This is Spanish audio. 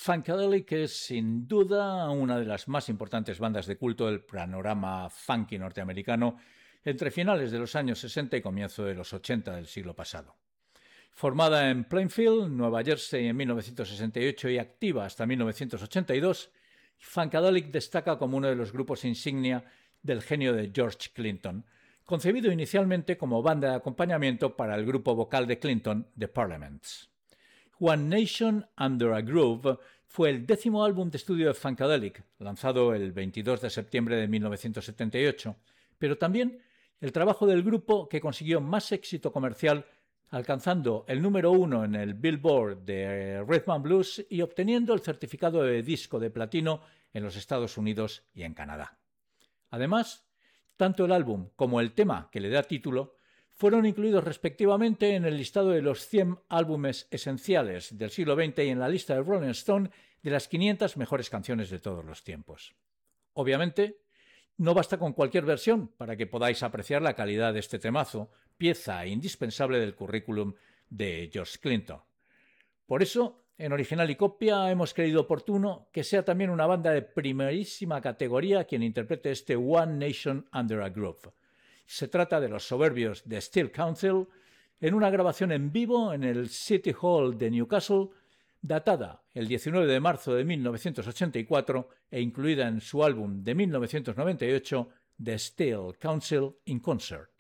Funkadelic es sin duda una de las más importantes bandas de culto del panorama funky norteamericano entre finales de los años 60 y comienzo de los 80 del siglo pasado. Formada en Plainfield, Nueva Jersey en 1968 y activa hasta 1982, Funkadelic destaca como uno de los grupos insignia del genio de George Clinton, concebido inicialmente como banda de acompañamiento para el grupo vocal de Clinton, The Parliaments. One Nation Under a Groove fue el 10º álbum de estudio de Funkadelic, lanzado el 22 de septiembre de 1978, pero también el trabajo del grupo que consiguió más éxito comercial, alcanzando el número 1 en el Billboard de Rhythm and Blues y obteniendo el certificado de disco de platino en los Estados Unidos y en Canadá. Además, tanto el álbum como el tema que le da título fueron incluidos respectivamente en el listado de los 100 álbumes esenciales del siglo XX y en la lista de Rolling Stone de las 500 mejores canciones de todos los tiempos. Obviamente, no basta con cualquier versión para que podáis apreciar la calidad de este temazo, pieza indispensable del currículum de George Clinton. Por eso, en Original y Copia hemos creído oportuno que sea también una banda de primerísima categoría quien interprete este One Nation Under a Groove. Se trata de los soberbios de Steel Council en una grabación en vivo en el City Hall de Newcastle, datada el 19 de marzo de 1984 e incluida en su álbum de 1998, The Steel Council in Concert.